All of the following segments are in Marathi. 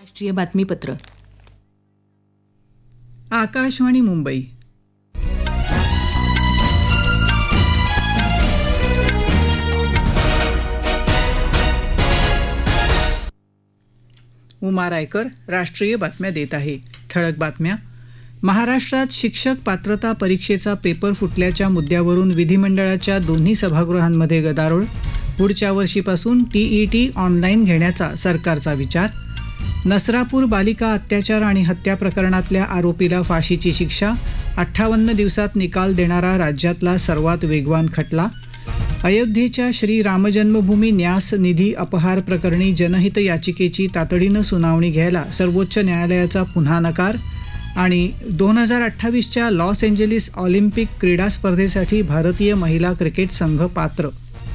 राष्ट्रीय बातमीपत्र. आकाशवाणी मुंबई. उमा रायकर राष्ट्रीय बातम्या देत आहे. ठळक बातम्या. महाराष्ट्रात शिक्षक पात्रता परीक्षेचा पेपर फुटल्याच्या मुद्द्यावरून विधिमंडळाच्या दोन्ही सभागृहांमध्ये गदारोळ. पुढच्या वर्षीपासून TET ऑनलाईन घेण्याचा सरकारचा विचार. नसरापूर बालिका अत्याचार आणि हत्या प्रकरणातल्या आरोपीला फाशीची शिक्षा. 58 दिवसात निकाल देणारा राज्यातला सर्वात वेगवान खटला. अयोध्येच्या श्री रामजन्मभूमी न्यास निधी अपहार प्रकरणी जनहित याचिकेची तातडीनं सुनावणी घ्यायला सर्वोच्च न्यायालयाचा पुन्हा नकार. आणि 2028च्या लॉस एंजेलिस ऑलिम्पिक क्रीडा स्पर्धेसाठी भारतीय महिला क्रिकेट संघ पात्र.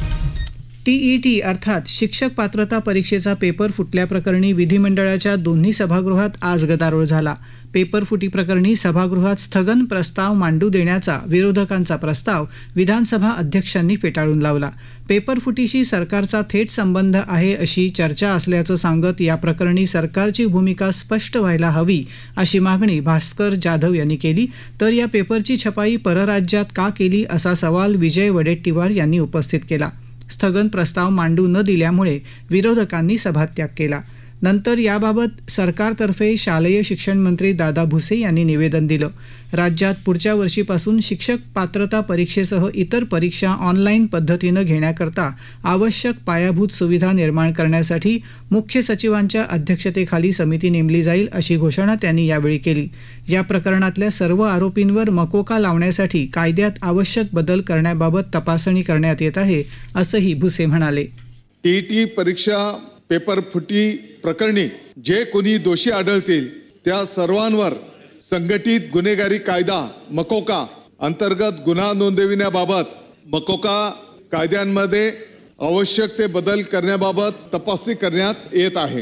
TET अर्थात शिक्षक पात्रता परीक्षेचा पेपर फुटल्याप्रकरणी विधिमंडळाच्या दोन्ही सभागृहात आज गदारोळ झाला. पेपर फुटी प्रकरणी सभागृहात स्थगन प्रस्ताव मांडू देण्याचा विरोधकांचा प्रस्ताव विधानसभा अध्यक्षांनी फेटाळून लावला. पेपर फुटीशी सरकारचा थेट संबंध आहे अशी चर्चा असल्याचं सांगत या प्रकरणी सरकारची भूमिका स्पष्ट व्हायला हवी अशी मागणी भास्कर जाधव यांनी केली. तर या पेपरची छपाई परराज्यात का केली असा सवाल विजय वडेट्टीवार यांनी उपस्थित केला. स्थगन प्रस्ताव मांडू न दिल्यामुळे विरोधकांनी सभात्याग केला. नंतर याबाबत सरकारतर्फे शालेय शिक्षण मंत्री दादा भुसे यांनी निवेदन दिलं. राज्यात पुढच्या वर्षीपासून शिक्षक पात्रता परीक्षेसह इतर परीक्षा ऑनलाईन पद्धतीनं घेण्याकरता आवश्यक पायाभूत सुविधा निर्माण करण्यासाठी मुख्य सचिवांच्या अध्यक्षतेखाली समिती नेमली जाईल अशी घोषणा त्यांनी यावेळी केली. या प्रकरणातल्या सर्व आरोपींवर मकोका लावण्यासाठी कायद्यात आवश्यक बदल करण्याबाबत तपासणी करण्यात येत आहे असंही भुसे म्हणाले. TET परीक्षा पेपर फुटी प्रकरणी जे कोणी दोषी आढळतील त्या सर्वांवर संघटित गुन्हेगारी कायदा मकोका अंतर्गत गुन्हा नोंदविण्याबाबत मकोका कायद्यांमध्ये आवश्यक ते बदल करण्याबाबत तपासणी करण्यात येत आहे.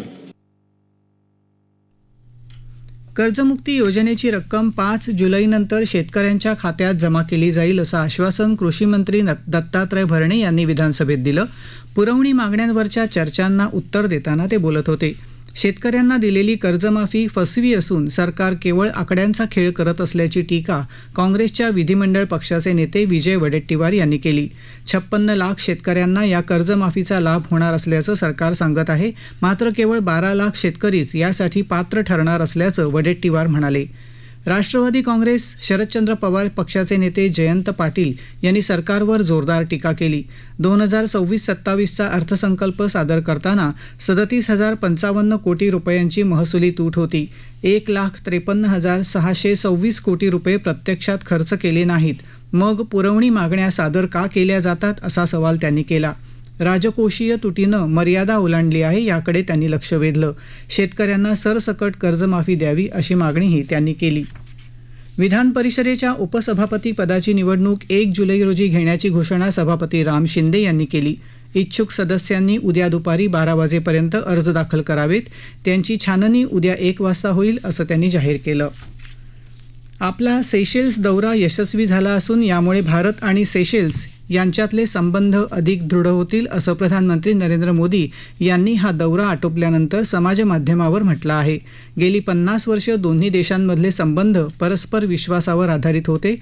कर्जमुक्ती योजनेची रक्कम 5 जुलैनंतर शेतकऱ्यांच्या खात्यात जमा केली जाईल असं आश्वासन कृषी मंत्री दत्तात्रय भरणे यांनी विधानसभेत दिलं. पुरवणी मागण्यांवरच्या चर्चांना उत्तर देताना ते बोलत होते. शेतकऱ्यांना दिलेली कर्जमाफी फसवी असून सरकार केवळ आकड्यांचा खेळ करत असल्याची टीका काँग्रेसच्या विधिमंडळ पक्षाचे नेते विजय वडेट्टीवार यांनी केली. 56 लाख शेतकऱ्यांना या कर्जमाफीचा लाभ होणार असल्याचं सरकार सांगत आहे. मात्र केवळ 12 लाख शेतकरीच यासाठी पात्र ठरणार असल्याचं वडेट्टीवार म्हणाले. राष्ट्रवादी काँग्रेस शरदचंद्र पवार पक्षाचे नेते जयंत पाटील यांनी सरकारवर जोरदार टीका केली. 2026-27चा अर्थसंकल्प सादर करताना 37,055 कोटी रुपयांची महसुली तूट होती. 1,53,626 कोटी रुपये प्रत्यक्षात खर्च केले नाहीत. मग पुरवणी मागण्या सादर का केल्या जातात असा सवाल त्यांनी केला. राजकोषीय तुटीनं मर्यादा ओलांडली आहे याकडे त्यांनी लक्ष वेधलं. शेतकऱ्यांना सरसकट कर्जमाफी द्यावी अशी मागणीही त्यांनी केली. विधान परिषदेच्या उपसभापती पदाची निवडणूक 1 जुलै रोजी घेण्याची घोषणा सभापती राम शिंदे यांनी केली. इच्छुक सदस्यांनी उद्या दुपारी 12 वाजेपर्यंत अर्ज दाखल करावेत. त्यांची छाननी उद्या 1 वाजता होईल असं त्यांनी जाहीर केलं. आपला सेशेल्स दौरा यशस्वी झाला असून यामुळे भारत आणि सेशेल्स यांच्यातले संबंध अधिक दृढ होतील असं प्रधानमंत्री नरेंद्र मोदी यांनी हा दौरा आटोपल्यानंतर समाजमाध्यमावर म्हटलं आहे. गेली 50 वर्ष दोन्ही देशांमधले संबंध परस्पर विश्वासावर आधारित होते.